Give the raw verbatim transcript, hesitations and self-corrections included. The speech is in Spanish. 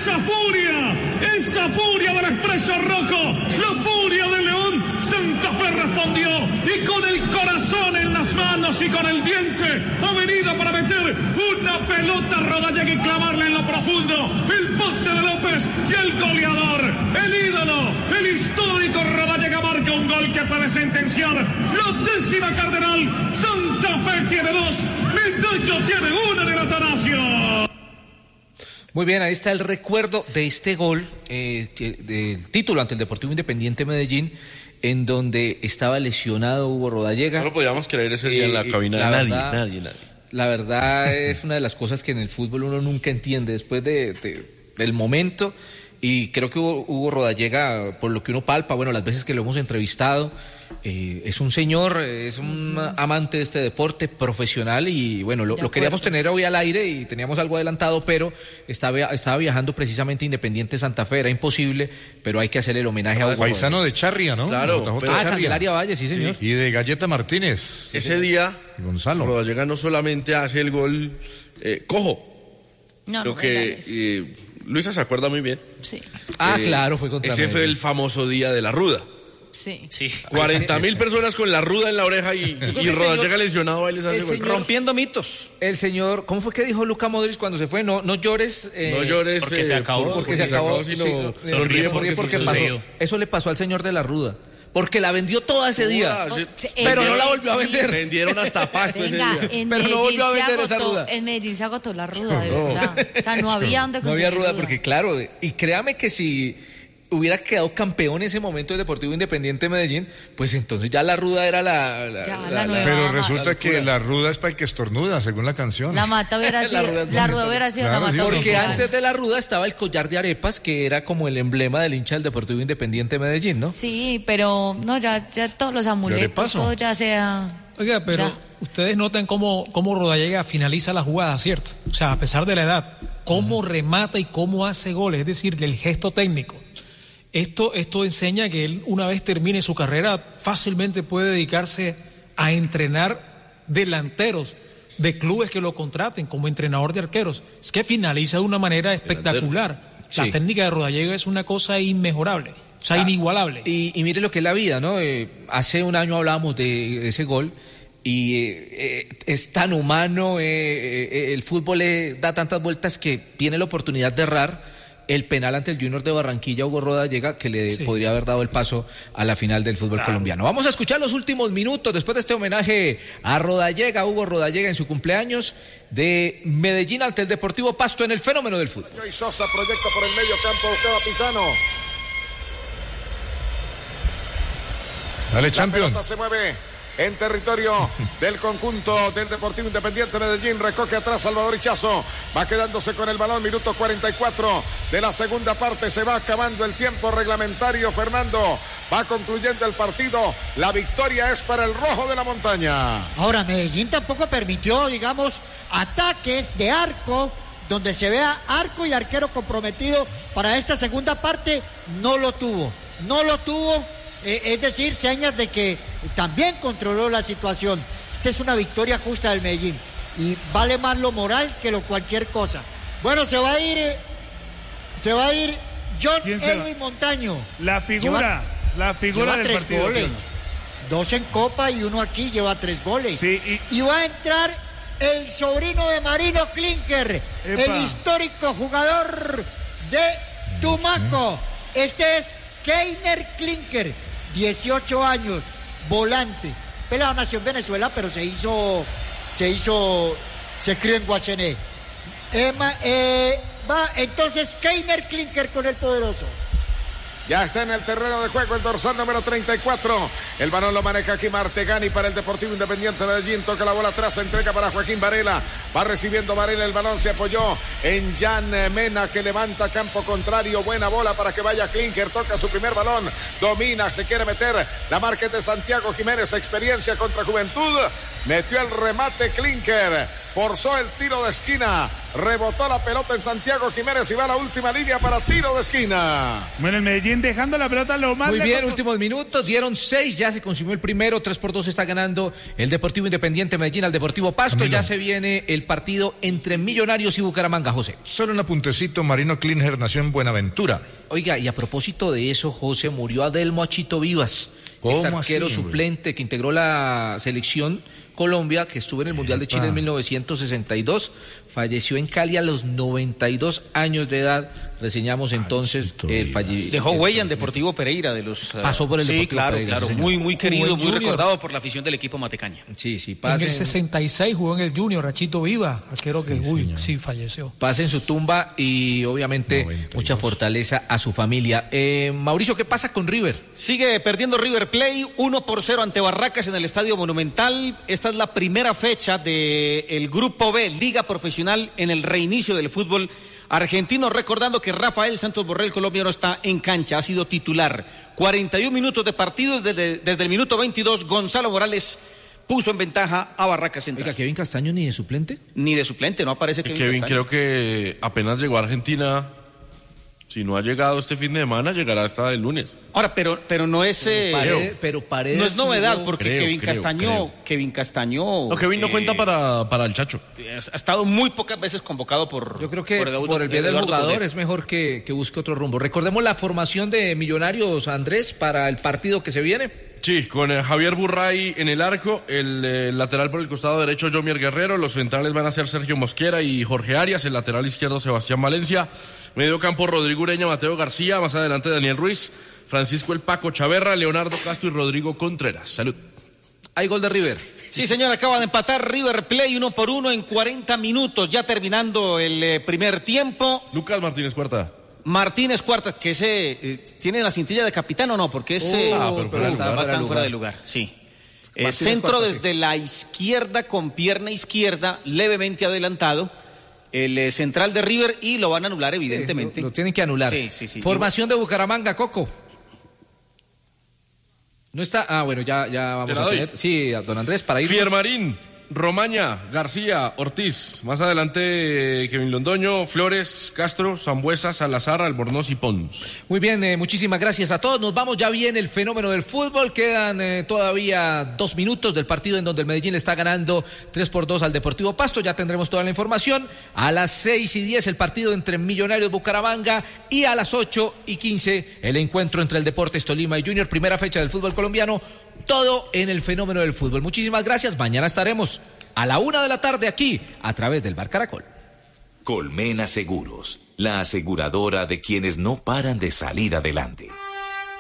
esa furia, esa furia del Expreso Rojo, la furia del León. Santa Fe respondió y con el corazón en las manos y con el diente ha venido para meter una pelota a Rodallega y clavarla en lo profundo. El pase de López y el goleador, el ídolo, el histórico Rodallega marca un gol que puede sentenciar la décima Cardenal. Santa Fe tiene dos, Medallo tiene una de Atanasio. Muy bien, ahí está el recuerdo de este gol, eh, del título ante el Deportivo Independiente Medellín, en donde estaba lesionado Hugo Rodallega. No lo podíamos creer ese día eh, en la cabina. La nadie, verdad, nadie, nadie. La verdad es una de las cosas que en el fútbol uno nunca entiende después de, de, del momento. Y creo que Hugo, Hugo Rodallega, por lo que uno palpa, bueno, las veces que lo hemos entrevistado, eh, es un señor, es un amante de este deporte, profesional, y bueno, lo, lo queríamos tener hoy al aire y teníamos algo adelantado, pero estaba, estaba viajando precisamente Independiente Santa Fe, era imposible, pero hay que hacerle el homenaje a Hugo. Paisano de Charria, ¿no? Claro. Pero, ah, Candelaria Valle, sí, señor. Sí. Y de Galleta Martínez. Ese día, Gonzalo Rodallega no solamente hace el gol eh, cojo, no, lo no que eh, Luisa se acuerda muy bien. Sí. Ah, eh, claro, fue contra Ese Medellín. fue el famoso día de la ruda. Sí. Sí. cuarenta mil personas con la ruda en la oreja y, y Rodallega lesionado ahí les hace gol. Señor, rompiendo mitos. El señor, ¿cómo fue que dijo Luka Modric cuando se fue? No, no llores. Eh, no llores. Porque eh, se acabó. Porque, porque se acabó. sino Sí, no, sonríe porque, porque porque pasó. Eso le pasó al señor de la ruda. Porque la vendió toda ese día. Sí, pero no la volvió a vender. Vendieron hasta pasto ese Venga, día. en Pero no Medellín volvió a se vender agotó, esa ruda. En Medellín se agotó la ruda, de verdad. O sea, no había donde No había conseguir ruda, porque claro, y créame que si hubiera quedado campeón en ese momento el Deportivo Independiente de Medellín, pues entonces ya la ruda era la... la, Ya, la, la nueva. Pero Vamos, resulta la que la ruda es para el que estornuda, según la canción. La mata hubiera La sido, ruda es la, bonita. ruda hubiera sido Claro, la sí, mata. Porque oficial. antes de la ruda estaba el collar de arepas, que era como el emblema del hincha del Deportivo Independiente de Medellín, ¿no? Sí, pero no, ya, ya todos los amuletos, paso. todo ya sea... Oiga, pero Ya. ustedes notan cómo, cómo Rodallega finaliza la jugada, ¿cierto? O sea, a pesar de la edad, cómo remata y cómo hace goles, es decir, el gesto técnico. Esto, esto enseña que él, una vez termine su carrera, fácilmente puede dedicarse a entrenar delanteros de clubes que lo contraten como entrenador de arqueros. Es que finaliza de una manera espectacular. Sí. La técnica de Rodallega es una cosa inmejorable, o sea, Ah, inigualable. Y, y mire lo que es la vida, ¿no? Eh, hace un año hablábamos de ese gol y eh, eh, es tan humano, eh, eh, el fútbol le da tantas vueltas que tiene la oportunidad de errar. El penal ante el Junior de Barranquilla, Hugo Rodallega, que le Sí. podría haber dado el paso a la final del fútbol claro. colombiano. Vamos a escuchar los últimos minutos después de este homenaje a Rodallega, Hugo Rodallega en su cumpleaños, de Medellín ante el Deportivo Pasto en el fenómeno del fútbol. Y Sosa proyecta por el medio campo, buscaba Pizano. Dale, La champion. pelota se mueve en territorio del conjunto del Deportivo Independiente Medellín. Recoge atrás Salvador Ichazo. Va quedándose con el balón. Minuto cuarenta y cuatro de la segunda parte. Se va acabando el tiempo reglamentario. Fernando, va concluyendo el partido. La victoria es para el Rojo de la Montaña. Ahora, Medellín tampoco permitió, digamos, ataques de arco, donde se vea arco y arquero comprometido. Para esta segunda parte no lo tuvo. No lo tuvo. Eh, es decir, señas de que también controló la situación. Esta es una victoria justa del Medellín y vale más lo moral que lo cualquier cosa. Bueno, se va a ir eh, se va a ir John Edwin Montaño. La figura, lleva, la figura lleva del tres partido. Goles, dos en Copa y uno aquí, lleva tres goles. Sí, y... y va a entrar el sobrino de Marino Klinker, Epa. el histórico jugador de Tumaco. Este es Keiner Klinker, dieciocho años, volante. Pelado nació en Venezuela, pero se hizo, se hizo, se crió en Guachené. Emma, eh, va entonces Keiner Klinker con el poderoso. Ya está en el terreno de juego el dorsal número treinta y cuatro. El balón lo maneja aquí Martegani para el Deportivo Independiente de Medellín. Toca la bola atrás, entrega para Joaquín Varela. Va recibiendo Varela el balón, se apoyó en Jan Mena que levanta campo contrario. Buena bola para que vaya Klinker. Toca su primer balón, domina, se quiere meter. La marca de Santiago Jiménez, experiencia contra juventud. Metió el remate Klinker. forzó el tiro de esquina, rebotó la pelota en Santiago Jiménez y va a la última línea para tiro de esquina. Bueno, el Medellín dejando la pelota lo más Muy lejos bien, últimos minutos, dieron seis, ya se consumió el primero, tres por dos está ganando el Deportivo Independiente Medellín al Deportivo Pasto. Camilo. Ya se viene el partido entre Millonarios y Bucaramanga, José. Solo un apuntecito, Marino Klinger nació en Buenaventura. Oiga, y a propósito de eso, José, murió Adelmo Achito Vivas, ¿Cómo ex arquero así, suplente que integró la selección Colombia, que estuvo en el Mundial de Chile en mil novecientos sesenta y dos, falleció en Cali a los noventa y dos años de edad. Reseñamos entonces el fallecimiento. Dejó huella en Deportivo Pereira de los. Uh, Pasó por el sí, Deportivo claro, Pereira, claro, sí, muy, muy querido, muy Junior. recordado por la afición del equipo Matecaña. Sí, sí, En pasen, el sesenta y seis jugó en el Junior, Rachito Viva, arquero que, uy, señor. sí, falleció. pasen su tumba y obviamente noventa y dos. mucha fortaleza a su familia. Eh, Mauricio, ¿qué pasa con River? Sigue perdiendo River Plate, uno por cero ante Barracas en el Estadio Monumental. Esta es la primera fecha del Grupo B, Liga Profesional, en el reinicio del fútbol argentino. Recordando que Rafael Santos Borré, el colombiano, está en cancha, ha sido titular. cuarenta y un minutos de partido, desde, desde el minuto veintidós, Gonzalo Morales puso en ventaja a Barracas Central. Oiga, ¿Kevin Castaño ni de suplente? Ni de suplente, no aparece Kevin, Kevin, Kevin Castaño. creo que apenas llegó a Argentina. Si no ha llegado este fin de semana, llegará hasta el lunes. Ahora, pero, pero no es eh, Paredes- pero Paredes no es novedad, jugó- porque Creo, Kevin creo, Castaño, creo. Kevin Castaño. No, Kevin no eh, cuenta para, para el Chacho. Ha estado muy pocas veces convocado por. Yo creo que por, Eduardo- el bien del Eduardo jugador Cudero. es mejor que, que busque otro rumbo. Recordemos la formación de Millonarios, Andrés, para el partido que se viene. Sí, con eh, Javier Burray en el arco, el eh, lateral por el costado derecho Jomier Guerrero, los centrales van a ser Sergio Mosquera y Jorge Arias, el lateral izquierdo Sebastián Valencia, medio campo Rodrigo Ureña, Mateo García, más adelante Daniel Ruiz, Francisco El Paco Chaverra, Leonardo Castro y Rodrigo Contreras. Salud. Hay gol de River. Sí, señor, acaba de empatar River Plate uno por uno en cuarenta minutos, ya terminando el eh, primer tiempo. Lucas Martínez Cuarta. Martínez Cuarta, que ese eh, tiene la cintilla de capitán o no, porque ese Oh, pero fuera de lugar, va fuera de tan lugar. fuera de lugar. Sí. Eh, Martínez centro Cuarta, desde la izquierda con pierna izquierda, levemente adelantado. El eh, central de River y lo van a anular, evidentemente. Lo, lo tienen que anular. Sí, sí, sí. Formación de Bucaramanga, Coco. No está. Ah, bueno, ya, ya vamos Te la a doy. tener. Sí, a don Andrés, para ir. Fiermarín, Romaña, García, Ortiz, más adelante Kevin Londoño, Flores, Castro, Sambuesa, Salazar, Albornoz y Pons. Muy bien, eh, muchísimas gracias a todos. Nos vamos, ya viene el fenómeno del fútbol. Quedan eh, todavía dos minutos del partido en donde el Medellín le está ganando tres por dos al Deportivo Pasto. Ya tendremos toda la información. A las seis y diez el partido entre Millonarios Bucaramanga y a las ocho y quince el encuentro entre el Deportes Tolima y Junior. Primera fecha del fútbol colombiano. Todo en el fenómeno del fútbol. Muchísimas gracias. Mañana estaremos a la una de la tarde aquí a través del Bar Caracol. Colmena Seguros, la aseguradora de quienes no paran de salir adelante.